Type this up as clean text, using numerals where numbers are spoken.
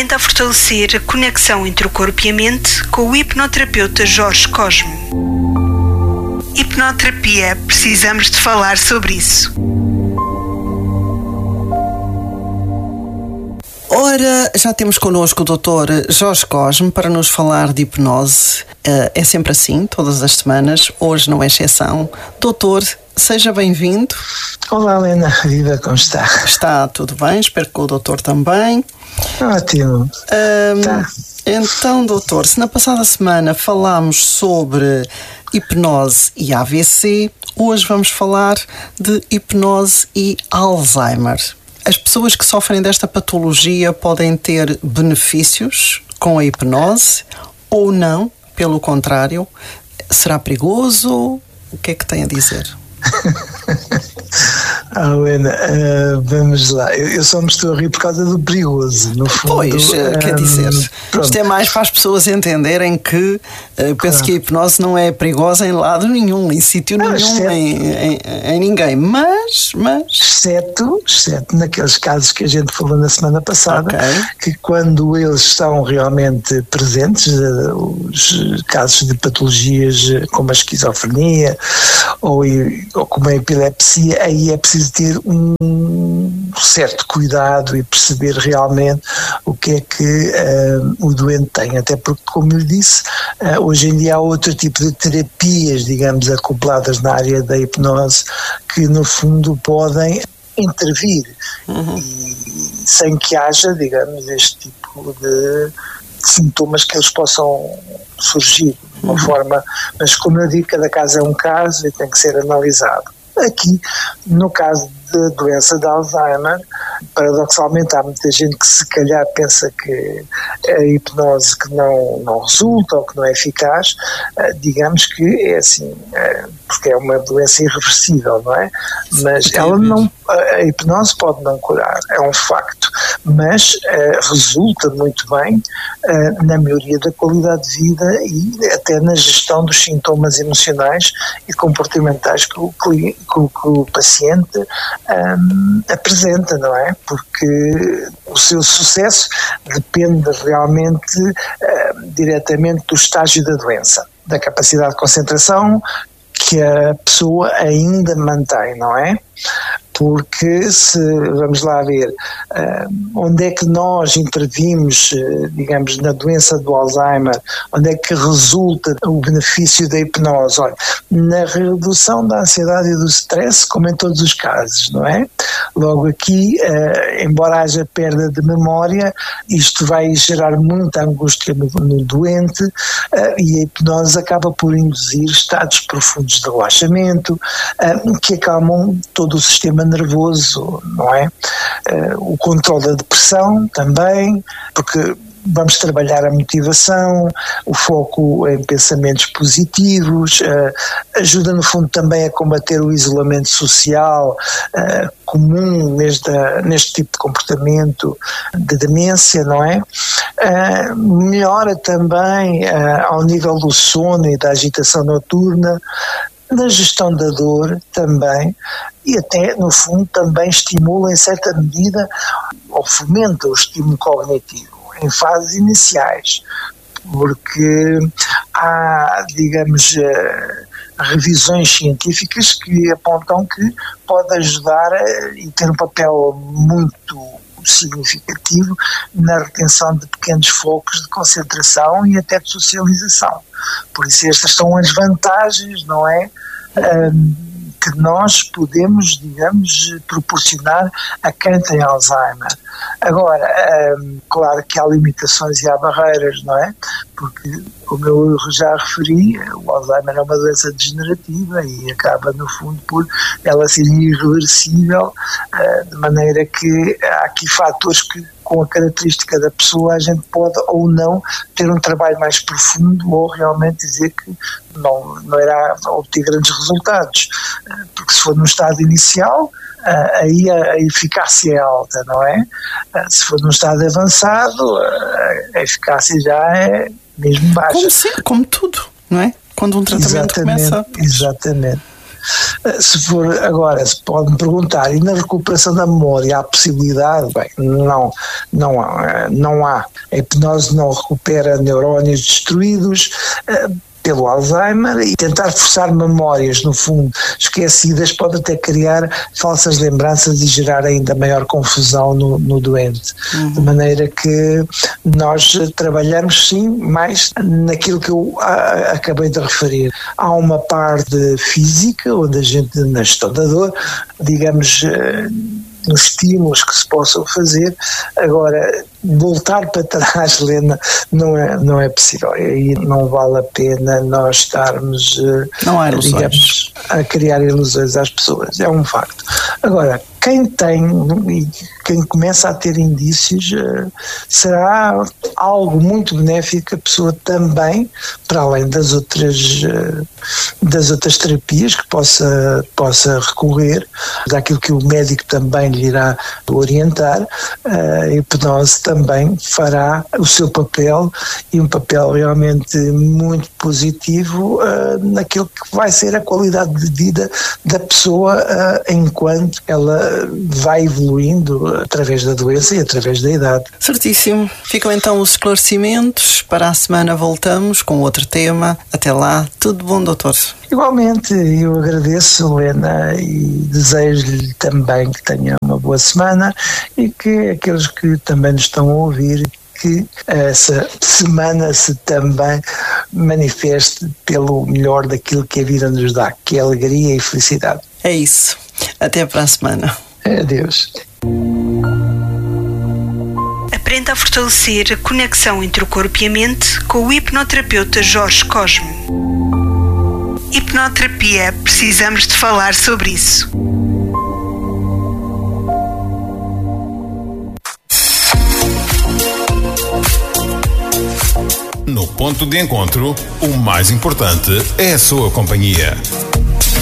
tenta fortalecer a conexão entre o corpo e a mente com o hipnoterapeuta Jorge Cosme. Hipnoterapia, precisamos de falar sobre isso. Ora, já temos connosco o Dr. Jorge Cosme para nos falar de hipnose. É sempre assim, todas as semanas, hoje não é exceção. Doutor, seja bem-vindo. Olá, Helena, viva, como está? Está tudo bem, espero que o doutor também. Ótimo. Tá. Então, doutor, se na passada semana falámos sobre hipnose e AVC, hoje vamos falar de hipnose e Alzheimer. As pessoas que sofrem desta patologia podem ter benefícios com a hipnose ou não, pelo contrário. Será perigoso? O que é que tem a dizer? Helena, vamos lá. Eu só me estou a rir por causa do perigoso, no fundo. Pois, quer dizer, isto é mais para as pessoas entenderem que penso que a hipnose não é perigosa em lado nenhum, em sítio nenhum, em ninguém, mas... Exceto naqueles casos que a gente falou na semana passada, que quando eles estão realmente presentes, os casos de patologias como a esquizofrenia ou como a epilepsia, aí é preciso ter um certo cuidado e perceber realmente o que é que o doente tem, até porque, como eu disse, hoje em dia há outro tipo de terapias, digamos, acopladas na área da hipnose, que no fundo podem intervir e, sem que haja, digamos, este tipo de sintomas que eles possam surgir de uma forma, mas como eu digo, cada caso é um caso e tem que ser analisado. Aqui, no caso da doença de Alzheimer, paradoxalmente há muita gente que se calhar pensa que a hipnose que não resulta ou que não é eficaz, digamos que é assim, porque é uma doença irreversível, não é? Mas a hipnose pode não curar, é um facto, mas resulta muito bem na melhoria da qualidade de vida e até na gestão dos sintomas emocionais e comportamentais que o paciente apresenta, não é? Porque o seu sucesso depende realmente diretamente do estágio da doença, da capacidade de concentração que a pessoa ainda mantém, não é? Porque se, vamos lá ver, onde é que nós intervimos, digamos, na doença do Alzheimer, onde é que resulta o benefício da hipnose? Olha, na redução da ansiedade e do stress, como em todos os casos, não é? Logo aqui, embora haja perda de memória, isto vai gerar muita angústia no doente e a hipnose acaba por induzir estados profundos de relaxamento que acalmam todo o sistema nervoso, não é? O controle da depressão também, porque vamos trabalhar a motivação, o foco em pensamentos positivos, ajuda no fundo também a combater o isolamento social comum neste tipo de comportamento de demência, não é? Melhora também ao nível do sono e da agitação noturna, na gestão da dor também, e até, no fundo, também estimula em certa medida ou fomenta o estímulo cognitivo em fases iniciais, porque há, digamos, revisões científicas que apontam que pode ajudar e ter um papel muito significativo na retenção de pequenos focos de concentração e até de socialização. Por isso estas são as vantagens, não é? Que nós podemos, digamos, proporcionar a quem tem Alzheimer. Agora, claro que há limitações e há barreiras, não é? Porque, como eu já referi, o Alzheimer é uma doença degenerativa e acaba, no fundo, por ela ser irreversível, de maneira que há aqui fatores que, com a característica da pessoa, a gente pode ou não ter um trabalho mais profundo ou realmente dizer que não irá obter grandes resultados. Porque se for no estado inicial, aí a eficácia é alta, não é? Se for num estado avançado, a eficácia já é mesmo baixa. Como tudo, não é? Quando um tratamento começa... Exatamente. Se for agora, se pode-me perguntar, e na recuperação da memória há possibilidade? Bem, não há. A hipnose não recupera neurónios destruídos pelo Alzheimer, e tentar forçar memórias, no fundo, esquecidas, pode até criar falsas lembranças e gerar ainda maior confusão no doente. De maneira que nós trabalhamos, sim, mais naquilo que eu acabei de referir. Há uma parte física, onde a gente, na gestão da dor, digamos, nos estímulos que se possam fazer. Agora, voltar para trás, Helena, não é possível. E não vale a pena nós estarmos, digamos, a criar ilusões às pessoas. É um facto. Agora, quem começa a ter indícios, será algo muito benéfico que a pessoa também, para além das outras terapias que possa recorrer, daquilo que o médico também lhe irá orientar, a hipnose também fará o seu papel, e um papel realmente muito positivo naquilo que vai ser a qualidade de vida da pessoa enquanto ela vai evoluindo através da doença e através da idade. Certíssimo. Ficam então os esclarecimentos. Para a semana voltamos com outro tema. Até lá, tudo bom, doutor? Igualmente, eu agradeço, Helena, e desejo-lhe também que tenha uma boa semana, e que aqueles que também nos estão a ouvir, que essa semana se também manifeste pelo melhor daquilo que a vida nos dá, que é alegria e felicidade. É isso. Até para a semana. Adeus. Aprenda a fortalecer a conexão entre o corpo e a mente com o hipnoterapeuta Jorge Cosme. Hipnoterapia, precisamos de falar sobre isso. No ponto de encontro, o mais importante é a sua companhia.